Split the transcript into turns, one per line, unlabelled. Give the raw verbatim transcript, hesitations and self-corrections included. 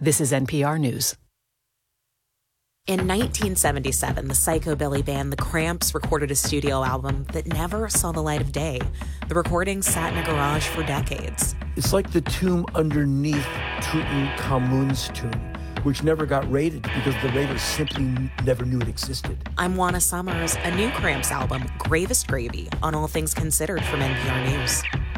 This is N P R News.
In nineteen seventy-seven, the psychobilly band The Cramps recorded a studio album that never saw the light of day. The recording sat in a garage for decades.
It's like the tomb underneath Tutankhamun's tomb, which never got raided because the raiders simply never knew it existed.
I'm Juana Summers. A new Cramps album, Gravest Gravy, on All Things Considered from N P R News.